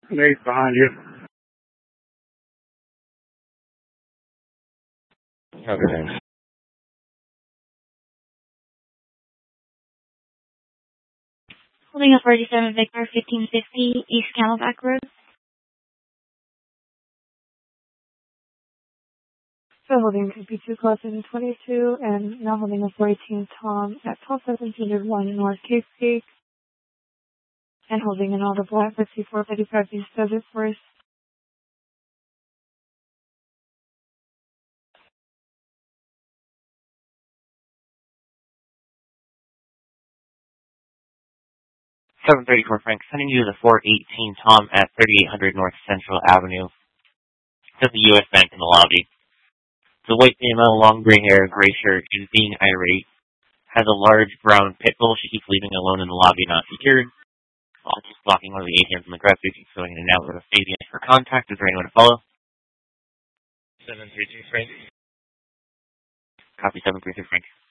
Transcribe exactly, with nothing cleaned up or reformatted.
Nate's behind you. Okay. Holding a forty-seven Victor fifteen fifty East Camelback Road. So holding P P two class in twenty-two and now holding a fourteen Tom at twelve seven hundred one North Cape Peak. And holding an audible at fifty-four thirty-five East Desert Forest. seven thirty-four Frank, sending you the four eighteen Tom at thirty-eight hundred North Central Avenue. To the U S Bank in the lobby. The white female, long gray hair, gray shirt, is being irate. Has a large brown pit bull she keeps leaving alone in the lobby not secured. Also blocking one of the A T Ms in the grab station, going in and out with a phasing for contact. Is there anyone to follow? seven three two Frank. Copy seven three two Frank.